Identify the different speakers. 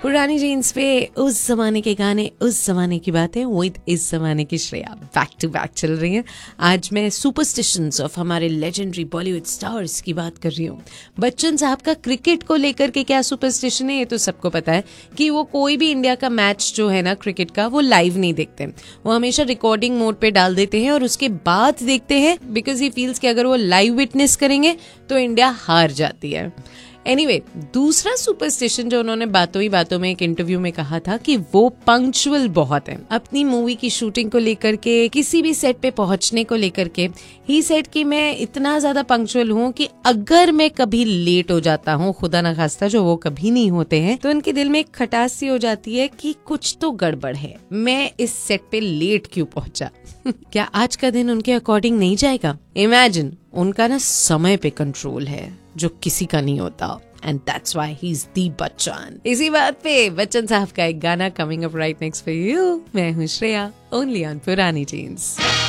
Speaker 1: पुरानी जीन्स पे उस जमाने के गाने, उस जमाने की बातें विद इस जमाने की श्रेया बैक टू बैक चल रही हैं। आज मैं सुपरस्टिशंस ऑफ हमारे लेजेंडरी बॉलीवुड स्टार्स की बात कर रही हूँ। बच्चन साहब का क्रिकेट को लेकर के क्या सुपरस्टिशन है, ये तो सबको पता है कि वो कोई भी इंडिया का मैच जो है ना क्रिकेट का, वो लाइव नहीं देखते। वो हमेशा रिकॉर्डिंग मोड पे डाल देते हैं और उसके बाद देखते हैं, बिकॉज ही फील्स कि अगर वो लाइव विटनेस करेंगे तो इंडिया हार जाती है। एनीवे, दूसरा सुपरस्टिशन जो उन्होंने बातों ही बातों में एक इंटरव्यू में कहा था कि वो पंक्चुअल बहुत है। अपनी मूवी की शूटिंग को लेकर के, किसी भी सेट पे पहुंचने को लेकर के ही सेट कि मैं इतना ज्यादा पंक्चुअल हूँ कि अगर मैं कभी लेट हो जाता हूँ, खुदा ना खास्ता जो वो कभी नहीं होते हैं, तो उनके दिल में एक खटास सी हो जाती है कि कुछ तो गड़बड़ है, मैं इस सेट पे लेट क्यों पहुंचा। क्या आज का दिन उनके अकॉर्डिंग नहीं जाएगा? इमेजिन, उनका ना समय पे कंट्रोल है जो किसी का नहीं होता, and that's why he is the Bachchan. इसी बात पे बच्चन साहब का एक गाना coming up right next for you. मैं हूँ श्रेया, ओनली ऑन पुरानी जीन्स।